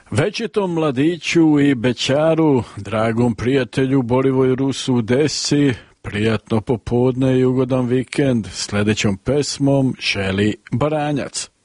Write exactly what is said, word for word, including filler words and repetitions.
Većetom mladiću i bećaru, dragom prijatelju Borivoju Rusu u Desci, prijatno popodne i ugodan vikend. Sljedećom pesmom želi Baranjac.